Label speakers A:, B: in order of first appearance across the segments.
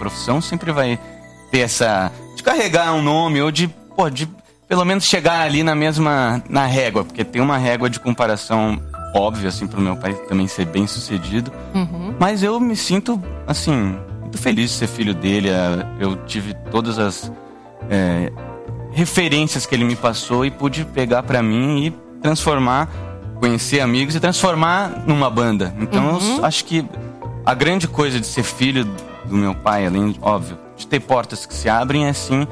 A: profissão, sempre vai ter essa... de carregar um nome ou de pelo menos chegar ali na régua, porque tem uma régua de comparação óbvia, assim, pro meu pai também ser bem sucedido. Mas eu me sinto, assim, muito feliz de ser filho dele. Eu tive todas as referências que ele me passou e pude pegar pra mim e transformar, conhecer amigos e transformar numa banda. Então eu acho que a grande coisa de ser filho do meu pai, além, óbvio, de ter portas que se abrem,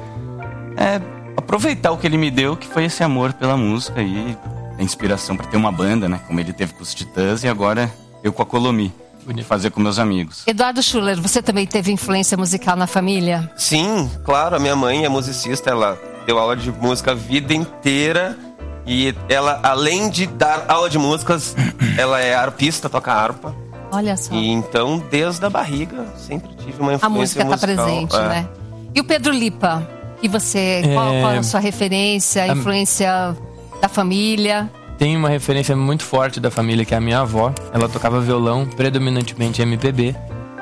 A: aproveitar o que ele me deu, que foi esse amor pela música e a inspiração para ter uma banda, né? Como ele teve com os Titãs e agora eu com a Colomi. De fazer com meus amigos.
B: Eduardo Schuller, você também teve influência musical na família?
C: Sim, claro. A minha mãe é musicista, ela deu aula de música a vida inteira. E ela, além de dar aula de músicas, ela é harpista, toca harpa.
B: Olha só.
C: E então, desde a barriga, sempre tive uma influência musical.
B: A música está presente, né? E o Pedro Lipa? E você, qual é a sua referência, a influência da família?
D: Tem uma referência muito forte da família, que é a minha avó. Ela tocava violão, predominantemente MPB.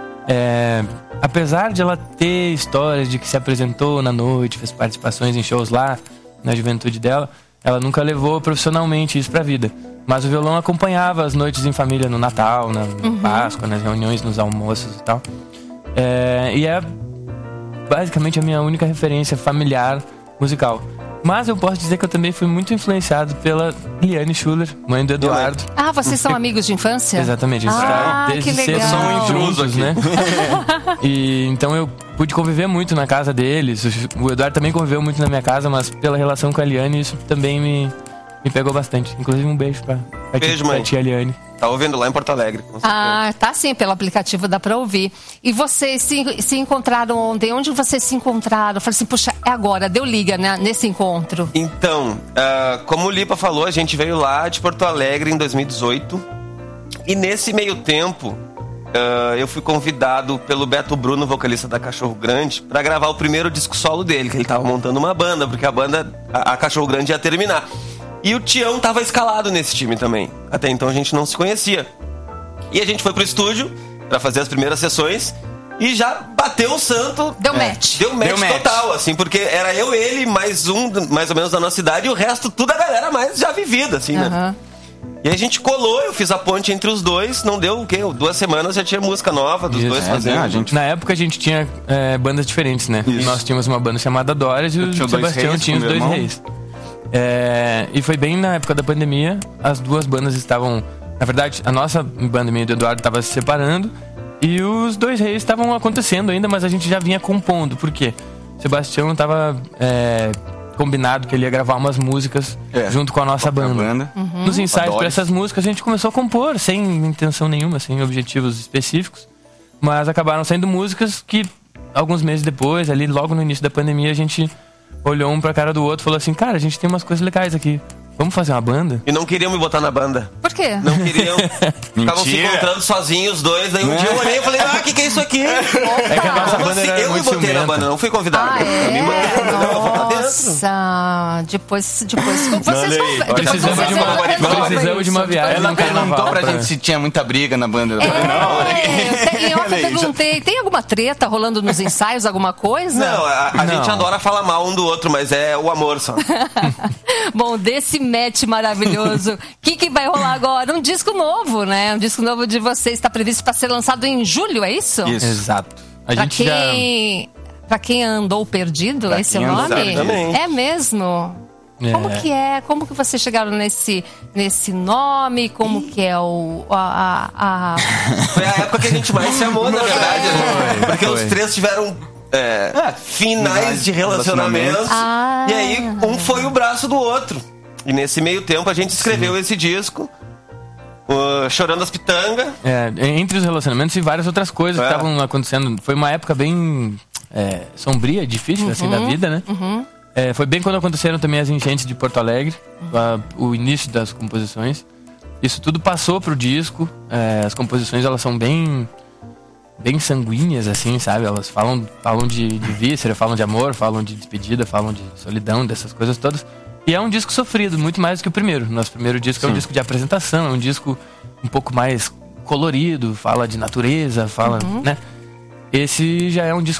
D: Apesar de ela ter histórias de que se apresentou na noite, fez participações em shows lá, na juventude dela, ela nunca levou profissionalmente isso pra vida. Mas o violão acompanhava as noites em família, no Natal, na Páscoa, nas reuniões, nos almoços e tal. E é basicamente a minha única referência familiar musical. Mas eu posso dizer que eu também fui muito influenciado pela Liane Schuller, mãe do Eduardo.
B: Ah, vocês são amigos de infância?
D: Exatamente.
B: Que legal.
D: São um intruso, né? E então eu pude conviver muito na casa deles. O Eduardo também conviveu muito na minha casa, mas pela relação com a Liane, isso também me pegou bastante. Inclusive um beijo pra tia Liane.
C: Tá ouvindo lá em Porto Alegre, com certeza.
B: Tá sim, pelo aplicativo dá pra ouvir. E vocês se encontraram ontem? Onde vocês se encontraram? Eu falei assim, puxa, é agora, deu liga, né, nesse encontro.
C: Então, como o Lipa falou, a gente veio lá de Porto Alegre em 2018. E nesse meio tempo, eu fui convidado pelo Beto Bruno, vocalista da Cachorro Grande, pra gravar o primeiro disco solo dele, que ele tava montando uma banda, porque a banda, a Cachorro Grande ia terminar. E o Tião tava escalado nesse time também. Até então a gente não se conhecia. E a gente foi pro estúdio pra fazer as primeiras sessões e já bateu o santo.
B: Deu match.
C: Deu match total, assim, porque era eu, ele, mais um, mais ou menos da nossa idade, e o resto tudo a galera mais já vivida, assim, né? E aí a gente colou, eu fiz a ponte entre os dois, não deu o quê? 2 semanas já tinha música nova dos dois fazendo.
D: Na época a gente tinha bandas diferentes, né?
A: Isso.
D: Nós tínhamos uma banda chamada Dóris e o Sebastião tinha os Dois Reis. E foi bem na época da pandemia. As duas bandas estavam... Na verdade, a nossa banda, minha e do Eduardo, estava se separando. E os Dois Reis estavam acontecendo ainda, mas a gente já vinha compondo. Por quê? O Sebastião estava combinado que ele ia gravar umas músicas junto com a nossa banda. Nos ensaios para essas músicas a gente começou a compor, sem intenção nenhuma, sem objetivos específicos. Mas acabaram saindo músicas que, alguns meses depois, ali logo no início da pandemia, a gente olhou um pra cara do outro e falou assim, cara, a gente tem umas coisas legais aqui. Vamos fazer uma banda?
C: E não queriam me botar na banda.
B: Por quê?
C: Não queriam. Ficavam se encontrando sozinhos os dois. Daí um dia eu olhei e falei, que é isso aqui?
D: É que a nossa banda era
C: eu me
D: muito
C: botei na banda, não fui convidado.
B: Nossa, depois vocês
D: precisamos de uma viagem.
A: Ela perguntou pra gente se tinha muita briga na banda. Eu falei,
B: eu perguntei, tem alguma treta rolando nos ensaios, alguma coisa?
C: Não, a gente adora falar mal um do outro, mas é o amor só.
B: Bom, desse match maravilhoso, o que vai rolar agora? Um disco novo, né? Um disco novo de vocês está previsto para ser lançado em julho, é isso?
A: Isso.
D: Exato.
B: Pra quem andou perdido, esse é o nome?
C: Exatamente.
B: É mesmo? Como que é? Como que vocês chegaram nesse nome? Como que é
C: Foi a época que a gente mais se amou, na verdade, né? Porque os três tiveram finais de relacionamento. E aí, um foi o braço do outro. E nesse meio tempo a gente escreveu esse disco, Chorando as Pitangas.
D: Entre os relacionamentos e várias outras coisas que estavam acontecendo. Foi uma época bem sombria, difícil assim, da vida, né? Foi bem quando aconteceram também as enchentes de Porto Alegre, o início das composições. Isso tudo passou pro disco. As composições, elas são bem sanguíneas, assim, sabe? Elas falam de víscera, falam de amor, falam de despedida, falam de solidão, dessas coisas todas. E é um disco sofrido, muito mais do que o primeiro. Nosso primeiro disco é um disco de apresentação, é um disco um pouco mais colorido, fala de natureza, fala, né? Esse já é um disco